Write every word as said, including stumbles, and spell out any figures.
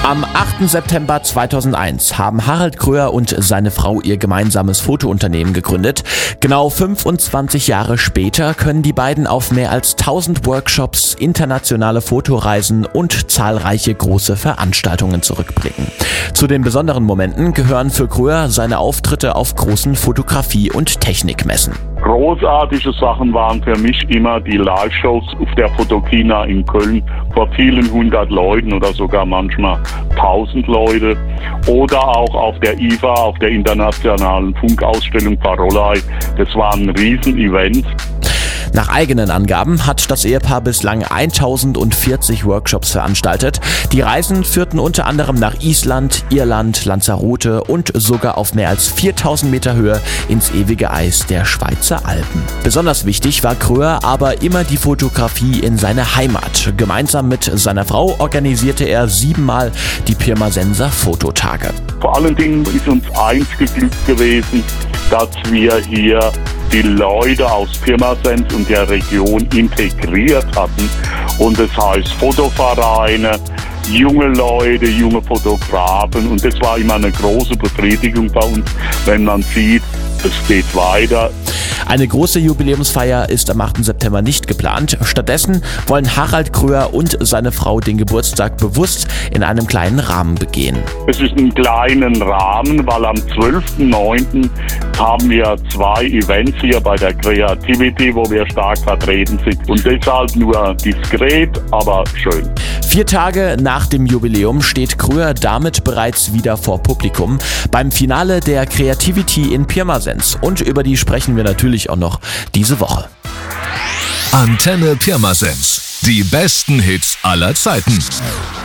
Am achten September zweitausendeins haben Harald Kröher und seine Frau ihr gemeinsames Fotounternehmen gegründet. Genau fünfundzwanzig Jahre später können die beiden auf mehr als tausend Workshops, internationale Fotoreisen und zahlreiche große Veranstaltungen zurückblicken. Zu den besonderen Momenten gehören für Kröher seine Auftritte auf großen Fotografie- und Technikmessen. Großartige Sachen waren für mich immer die Live-Shows auf der Fotokina in Köln vor vielen hundert Leuten oder sogar manchmal tausend Leute. Oder auch auf der I F A, auf der internationalen Funkausstellung Parolei. Das war ein Riesen-Event. Nach eigenen Angaben hat das Ehepaar bislang tausendvierzig Workshops veranstaltet. Die Reisen führten unter anderem nach Island, Irland, Lanzarote und sogar auf mehr als viertausend Meter Höhe ins ewige Eis der Schweizer Alpen. Besonders wichtig war Kröher aber immer die Fotografie in seiner Heimat. Gemeinsam mit seiner Frau organisierte er siebenmal die Pirmasens Fototage. Vor allen Dingen ist uns eins geglückt gewesen, dass wir hier die Leute aus Pirmasens und der Region integriert hatten. Und das heißt Fotovereine, junge Leute, junge Fotografen. Und das war immer eine große Befriedigung bei uns, wenn man sieht, es geht weiter. Eine große Jubiläumsfeier ist am achten September nicht geplant. Stattdessen wollen Harald Kröher und seine Frau den Geburtstag bewusst in einem kleinen Rahmen begehen. Es ist ein kleinen Rahmen, weil am zwölften neunten haben wir zwei Events hier bei der Creativity, wo wir stark vertreten sind. Und deshalb nur diskret, aber schön. Vier Tage nach dem Jubiläum steht Kröher damit bereits wieder vor Publikum beim Finale der Creativity in Pirmasens. Und über die sprechen wir natürlich auch noch diese Woche. Antenne Pirmasens. Die besten Hits aller Zeiten.